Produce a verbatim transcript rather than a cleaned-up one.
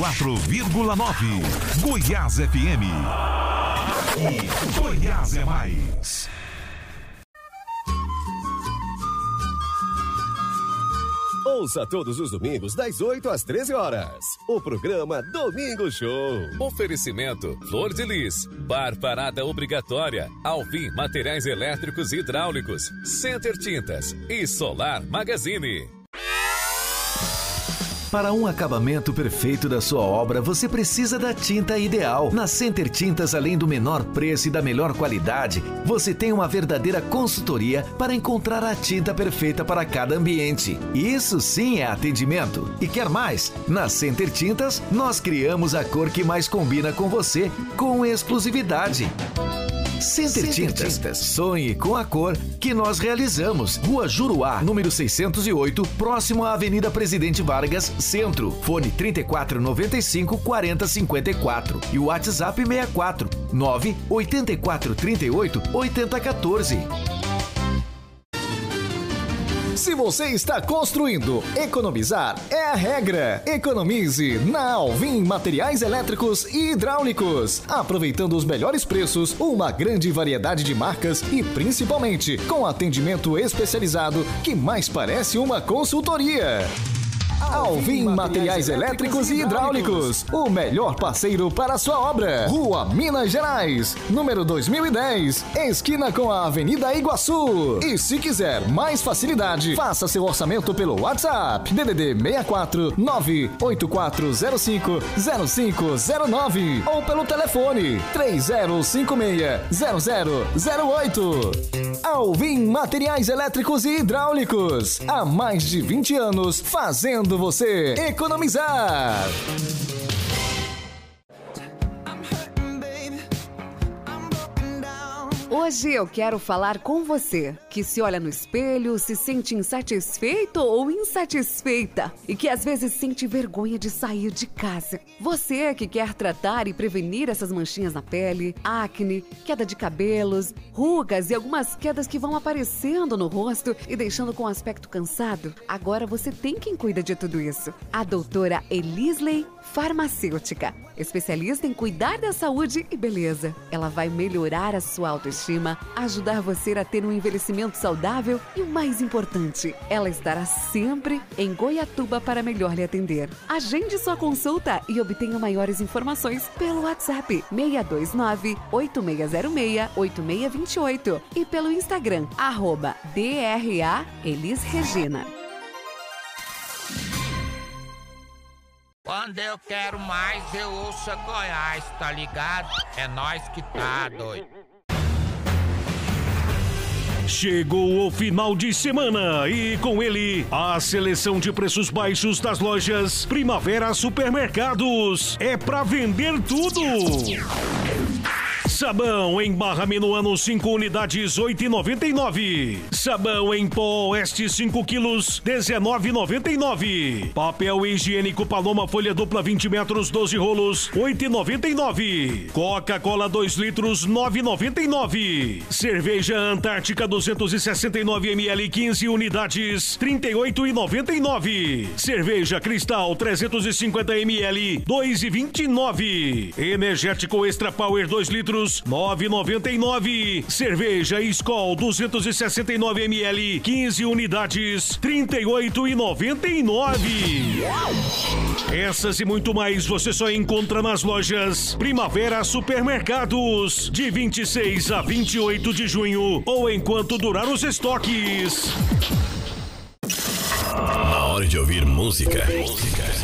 quatro vírgula nove. Goiás F M. E Goiás é mais. Ouça todos os domingos das oito às treze horas. O programa Domingo Show. Oferecimento Flor de Lis, Bar Parada Obrigatória, Alvim Materiais Elétricos e Hidráulicos, Center Tintas e Solar Magazine. Para um acabamento perfeito da sua obra, você precisa da tinta ideal. Na Center Tintas, além do menor preço e da melhor qualidade, você tem uma verdadeira consultoria para encontrar a tinta perfeita para cada ambiente. Isso sim é atendimento. E quer mais? Na Center Tintas, nós criamos a cor que mais combina com você, com exclusividade. Center, Center Tintas. Tintas. Sonhe com a cor que nós realizamos. Rua Juruá, número seiscentos e oito, próximo à Avenida Presidente Vargas, Centro. Fone trinta e quatro, noventa e cinco, quarenta, cinquenta e quatro. E o WhatsApp sessenta e quatro, nove, oitenta e quatro, trinta e oito, oitenta, quatorze. Se você está construindo, economizar é a regra. Economize na Alvim Materiais Elétricos e Hidráulicos. Aproveitando os melhores preços, uma grande variedade de marcas e principalmente com atendimento especializado que mais parece uma consultoria. Alvim Materiais Elétricos e Hidráulicos, o melhor parceiro para a sua obra. Rua Minas Gerais, número dois mil e dez, esquina com a Avenida Iguaçu. E se quiser mais facilidade, faça seu orçamento pelo WhatsApp D D D sessenta e quatro, nove oito quatro zero cinco, zero cinco zero nove ou pelo telefone três zero cinco seis, zero zero zero oito. Alvim Materiais Elétricos e Hidráulicos, há mais de vinte anos fazendo você economizar. Hoje eu quero falar com você que se olha no espelho, se sente insatisfeito ou insatisfeita e que às vezes sente vergonha de sair de casa. Você que quer tratar e prevenir essas manchinhas na pele, acne, queda de cabelos, rugas e algumas quedas que vão aparecendo no rosto e deixando com o aspecto cansado, agora você tem quem cuida de tudo isso. A doutora Elisley Farmacêutica, especialista em cuidar da saúde e beleza. Ela vai melhorar a sua autoestima, ajudar você a ter um envelhecimento saudável e o mais importante, ela estará sempre em Goiatuba para melhor lhe atender. Agende sua consulta e obtenha maiores informações pelo WhatsApp seis dois nove, oito seis zero seis, oito seis dois oito e pelo Instagram, arroba D R A Elis Regina. Quando eu quero mais, eu ouço a Goiás, tá ligado? É nós que tá, doido. Chegou o final de semana e com ele a seleção de preços baixos das lojas Primavera Supermercados. É pra vender tudo! Sabão em barra Minuano cinco unidades, oito reais e noventa e nove centavos. Sabão em pó Oeste cinco quilos, dezenove reais e noventa e nove centavos. Papel higiênico Paloma folha dupla vinte metros, doze rolos, oito reais e noventa e nove centavos. Coca-Cola dois litros, nove reais e noventa e nove centavos. Cerveja Antártica duzentos e sessenta e nove mililitros, quinze unidades, trinta e oito reais e noventa e nove centavos. Cerveja Cristal trezentos e cinquenta mililitros, dois reais e vinte e nove centavos. Energético Extra Power dois litros, nove reais e noventa e nove centavos. Cerveja Skol duzentos e sessenta e nove mililitros, quinze unidades, trinta e oito reais e noventa e nove centavos. Essas e muito mais você só encontra nas lojas Primavera Supermercados, de vinte e seis a vinte e oito de junho ou enquanto durar os estoques. Na hora de ouvir música, música.